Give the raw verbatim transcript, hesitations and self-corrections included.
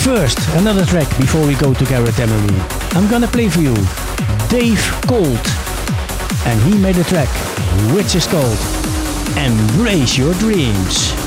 First, another track before we go to Gareth Emery. I'm gonna play for you Dave Colt, and he made a track which is called Embrace Your Dreams.